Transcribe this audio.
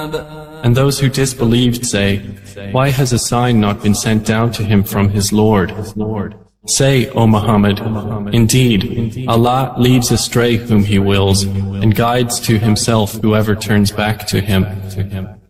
And those who disbelieved say, why has a sign not been sent down to him from his Lord? Say, O Muhammad, indeed, Allah leads astray whom He wills, and guides to Himself whoever turns back to Him.